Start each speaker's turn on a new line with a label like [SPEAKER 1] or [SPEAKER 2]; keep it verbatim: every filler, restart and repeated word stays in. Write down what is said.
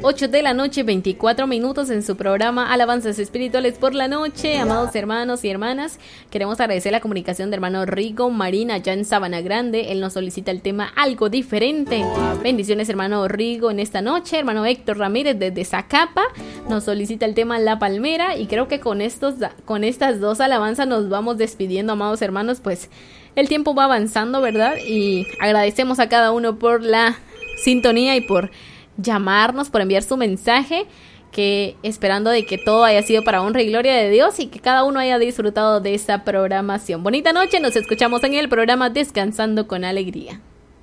[SPEAKER 1] ocho de la noche, veinticuatro minutos en su programa Alabanzas Espirituales por la Noche. Amados hermanos y hermanas, queremos agradecer la comunicación de hermano Rigo Marín allá en Sabana Grande. Él nos solicita el tema Algo Diferente. Bendiciones, hermano Rigo, en esta noche. Hermano Héctor Ramírez desde Zacapa nos solicita el tema La Palmera. Y creo que con, estos, con estas dos alabanzas nos vamos despidiendo, amados hermanos, pues el tiempo va avanzando, ¿verdad? Y agradecemos a cada uno por la sintonía y por llamarnos, por enviar su mensaje, que esperando de que todo haya sido para honra y gloria de Dios y que cada uno haya disfrutado de esta programación. Bonita noche, nos escuchamos en el programa Descansando con Alegría.